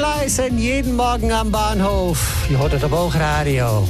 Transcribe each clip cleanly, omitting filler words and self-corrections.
Fleiß en jeden Morgen am Bahnhof. Je hoort het op Oogradio.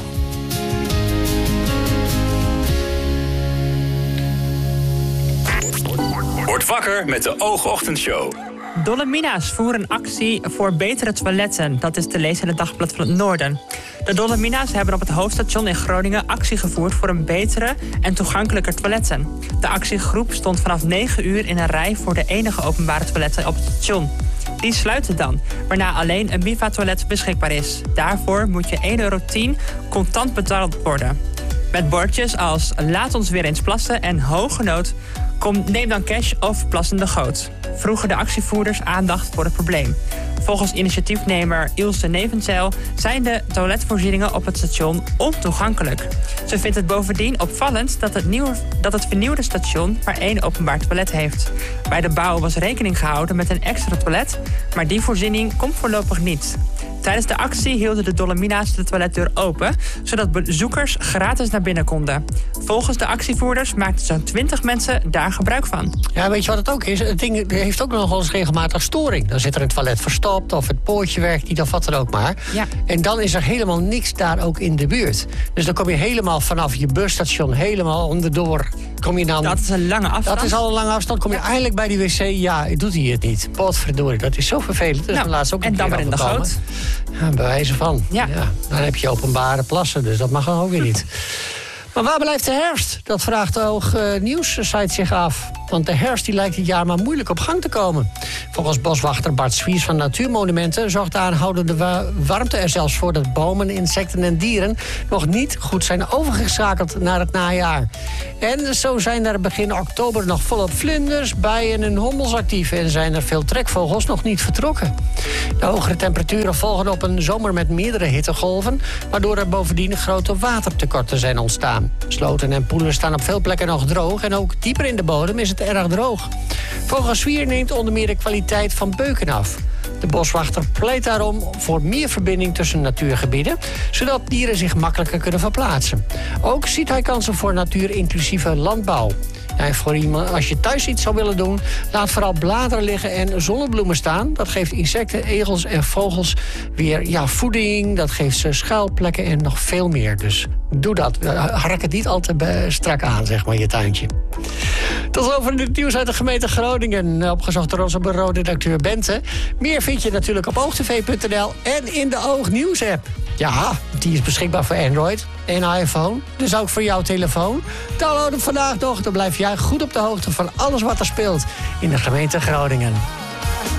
Word wakker met de Oogochtendshow. Dolomina's voeren actie voor betere toiletten. Dat is te lezen in het Dagblad van het Noorden. De Dolomina's hebben op het hoofdstation in Groningen actie gevoerd voor een betere en toegankelijker toiletten. De actiegroep stond vanaf 9 uur in een rij voor de enige openbare toiletten op het station. Die sluiten dan, waarna alleen een Miva-toilet beschikbaar is. Daarvoor moet je €1,10 contant betaald worden. Met bordjes als laat ons weer eens plassen en hoge nood, neem dan cash of plassende goot. Vroegen de actievoerders aandacht voor het probleem. Volgens initiatiefnemer Ilse Nevenzeil zijn de toiletvoorzieningen op het station ontoegankelijk. Ze vindt het bovendien opvallend dat het vernieuwde station maar 1 openbaar toilet heeft. Bij de bouw was rekening gehouden met een extra toilet, maar die voorziening komt voorlopig niet. Tijdens de actie hielden de Dolomina's de toiletdeur open, zodat bezoekers gratis naar binnen konden. Volgens de actievoerders maakten zo'n 20 mensen daar gebruik van. Ja, weet je wat het ook is? Het ding heeft ook nog wel eens regelmatig storing. Dan zit er een toilet verstopt of het poortje werkt niet of wat dan ook maar. Ja. En dan is er helemaal niks daar ook in de buurt. Dus dan kom je helemaal vanaf je busstation helemaal onderdoor. Kom je dan, dat is een lange afstand. Dat is al een lange afstand. Kom je eindelijk bij die wc, ja, doet hij het niet. Potverdorie, dat is zo vervelend. Dus laatst ook en dan maar in de goot. Ja, bij wijze van. Ja. Dan heb je openbare plassen, dus dat mag dan ook weer niet. Maar waar blijft de herfst? Dat vraagt de Oognieuws-site zich af. Want de herfst die lijkt dit jaar maar moeilijk op gang te komen. Volgens boswachter Bart Swiers van Natuurmonumenten zorgt de aanhoudende warmte er zelfs voor dat bomen, insecten en dieren nog niet goed zijn overgeschakeld naar het najaar. En zo zijn er begin oktober nog volop vlinders, bijen en hommels actief en zijn er veel trekvogels nog niet vertrokken. De hogere temperaturen volgen op een zomer met meerdere hittegolven, waardoor er bovendien grote watertekorten zijn ontstaan. Sloten en poelen staan op veel plekken nog droog en ook dieper in de bodem is het erg droog. Volgens Swier neemt onder meer de kwaliteit van beuken af. De boswachter pleit daarom voor meer verbinding tussen natuurgebieden, zodat dieren zich makkelijker kunnen verplaatsen. Ook ziet hij kansen voor natuurinclusieve landbouw. En voor iemand, als je thuis iets zou willen doen, laat vooral bladeren liggen en zonnebloemen staan. Dat geeft insecten, egels en vogels weer voeding. Dat geeft ze schuilplekken en nog veel meer. Dus doe dat. Hark het niet al te strak aan, zeg maar, je tuintje. Tot over het nieuws uit de gemeente Groningen. Opgezocht door onze bureau-redacteur Bente. Meer vind je natuurlijk op oogtv.nl en in de Oognieuws-app. Ja, die is beschikbaar voor Android en iPhone. Dus ook voor jouw telefoon. Download hem vandaag nog. Dan blijf jij goed op de hoogte van alles wat er speelt in de gemeente Groningen.